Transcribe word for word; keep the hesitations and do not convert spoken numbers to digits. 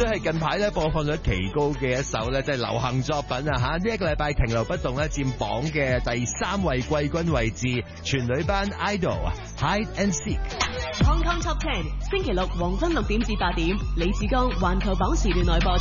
係近排咧播放咗奇高嘅一首咧，即係流行作品啊吓！呢一個禮拜停留不動咧，佔榜嘅第三位季軍位置，全女班 idol Hide and Seek。Hong Kong Top Ten， 星期六黃昏六點至八點，李志剛環球榜時段內播。